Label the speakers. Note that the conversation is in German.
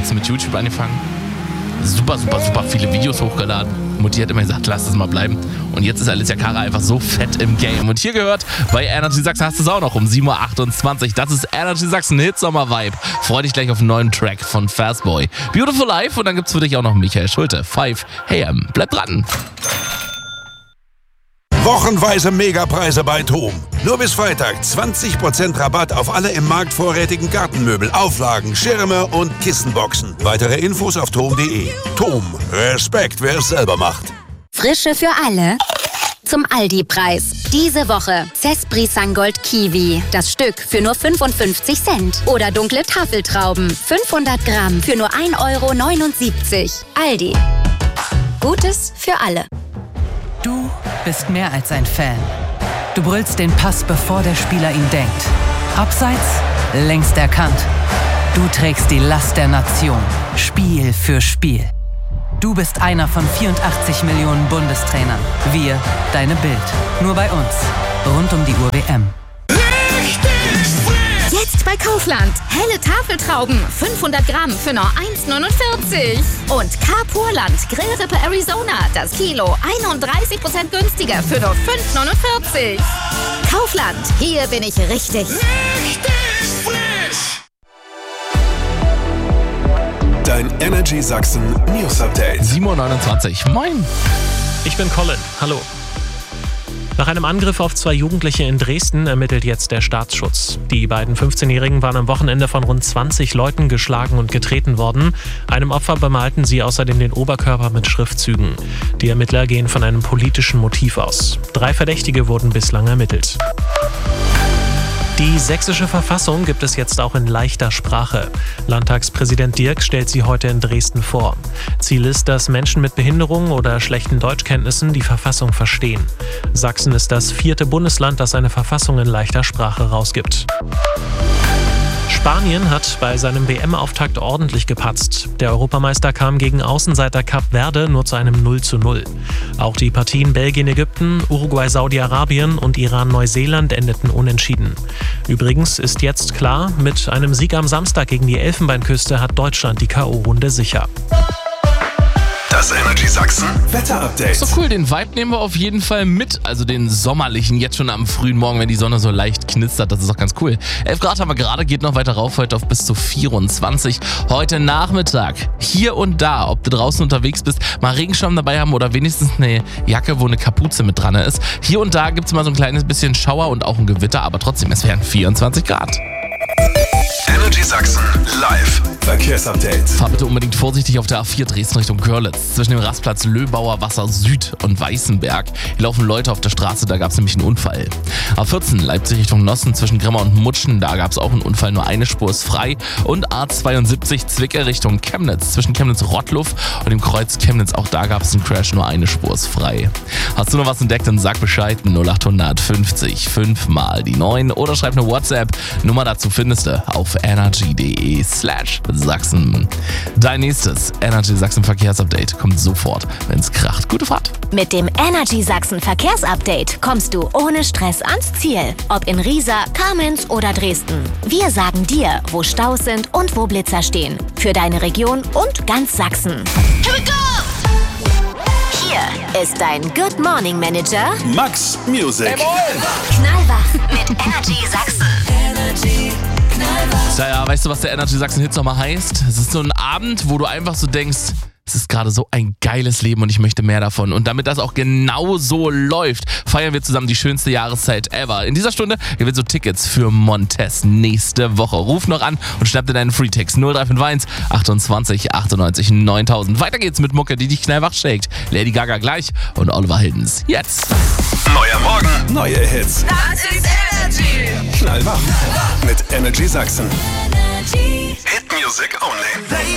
Speaker 1: jetzt mit YouTube angefangen. Super viele Videos hochgeladen. Mutti hat immer gesagt, lass es mal bleiben. Und jetzt ist Alicia Cara einfach so fett im Game. Und hier gehört, bei Energy Sachsen hast du es auch noch um 7.28 Uhr. Das ist Energy Sachsen Hitsommer-Vibe. Freu dich gleich auf einen neuen Track von Fastboy. Beautiful Life und dann gibt's für dich auch noch Michael Schulte. 5 AM. Bleib dran.
Speaker 2: Wochenweise Megapreise bei TOM. Nur bis Freitag 20% Rabatt auf alle im Markt vorrätigen Gartenmöbel, Auflagen, Schirme und Kissenboxen. Weitere Infos auf tom.de. TOM. Respekt, wer es selber macht.
Speaker 3: Frische für alle. Zum Aldi-Preis. Diese Woche Cespri Sangold Kiwi. Das Stück für nur 55 Cent. Oder dunkle Tafeltrauben. 500 Gramm für nur 1,79 €. Aldi. Gutes für alle.
Speaker 4: Du bist mehr als ein Fan. Du brüllst den Pass, bevor der Spieler ihn denkt. Abseits, längst erkannt. Du trägst die Last der Nation. Spiel für Spiel. Du bist einer von 84 Millionen Bundestrainern. Wir, deine Bild. Nur bei uns. Rund um die Uhr WM.
Speaker 5: Jetzt bei Kaufland. Helle Tafeltrauben, 500 Gramm für nur 1,49 €. Und Carpurland Grillrippe Arizona, das Kilo 31% günstiger für nur 5,49 €. Kaufland, hier bin ich richtig.
Speaker 2: Dein Energy Sachsen News Update.
Speaker 1: 7.29 Uhr. Moin.
Speaker 6: Ich bin Colin. Hallo. Nach einem Angriff auf 2 Jugendliche in Dresden ermittelt jetzt der Staatsschutz. Die beiden 15-Jährigen waren am Wochenende von rund 20 Leuten geschlagen und getreten worden. Einem Opfer bemalten sie außerdem den Oberkörper mit Schriftzügen. Die Ermittler gehen von einem politischen Motiv aus. 3 Verdächtige wurden bislang ermittelt. Die sächsische Verfassung gibt es jetzt auch in leichter Sprache. Landtagspräsident Dirks stellt sie heute in Dresden vor. Ziel ist, dass Menschen mit Behinderung oder schlechten Deutschkenntnissen die Verfassung verstehen. Sachsen ist das 4. Bundesland, das eine Verfassung in leichter Sprache rausgibt. Spanien hat bei seinem WM-Auftakt ordentlich gepatzt. Der Europameister kam gegen Außenseiter Kap Verde nur zu einem 0:0. Auch die Partien Belgien-Ägypten, Uruguay-Saudi-Arabien und Iran-Neuseeland endeten unentschieden. Übrigens ist jetzt klar, mit einem Sieg am Samstag gegen die Elfenbeinküste hat Deutschland die K.O.-Runde sicher.
Speaker 2: Das Energy Sachsen Wetter-Update.
Speaker 1: So cool, den Vibe nehmen wir auf jeden Fall mit. Also den sommerlichen, jetzt schon am frühen Morgen, wenn die Sonne so leicht knistert. Das ist doch ganz cool. 11 Grad haben wir gerade, geht noch weiter rauf, heute auf bis zu 24. Heute Nachmittag, hier und da, ob du draußen unterwegs bist, mal Regenschirm dabei haben oder wenigstens eine Jacke, wo eine Kapuze mit dran ist. Hier und da gibt es mal so ein kleines bisschen Schauer und auch ein Gewitter, aber trotzdem, es wären 24 Grad.
Speaker 2: Energy Sachsen live Verkehrsupdate.
Speaker 1: Fahr bitte unbedingt vorsichtig auf der A4 Dresden Richtung Görlitz. Zwischen dem Rastplatz Löbauer Wasser Süd und Weißenberg. Hier laufen Leute auf der Straße, da gab es nämlich einen Unfall. A14 Leipzig Richtung Nossen zwischen Grimma und Mutschen, da gab es auch einen Unfall, nur eine Spur ist frei. Und A72 Zwickau Richtung Chemnitz zwischen Chemnitz-Rottluff und dem Kreuz Chemnitz, auch da gab es einen Crash, nur eine Spur ist frei. Hast du noch was entdeckt, dann sag Bescheid. 0800 50 5 mal die 9 oder schreib eine WhatsApp. Nummer dazu findest du auf energy.de/Sachsen. Dein nächstes Energy Sachsen Verkehrsupdate kommt sofort, wenn's kracht. Gute Fahrt.
Speaker 3: Mit dem Energy Sachsen Verkehrsupdate kommst du ohne Stress ans Ziel. Ob in Riesa, Kamenz oder Dresden. Wir sagen dir, wo Staus sind und wo Blitzer stehen. Für deine Region und ganz Sachsen. Here we go! Hier ist dein Good Morning Manager
Speaker 2: Max Music.
Speaker 3: Knallwach mit Energy Sachsen.
Speaker 1: Ja, weißt du, was der Energy Sachsen Hitsommer heißt? Es ist so ein Abend, wo du einfach so denkst, es ist gerade so ein geiles Leben und ich möchte mehr davon. Und damit das auch genau so läuft, feiern wir zusammen die schönste Jahreszeit ever. In dieser Stunde gewinnst du Tickets für Montes nächste Woche. Ruf noch an und schnapp dir deinen Freetext 0351 28 98 9000. Weiter geht's mit Mucke, die dich knallwach shakt. Lady Gaga gleich und Oliver Heldens jetzt.
Speaker 2: Neuer Morgen, neue Hits.
Speaker 5: Das ist Energy.
Speaker 2: Knallwach mit Energy Sachsen. Hit Music only.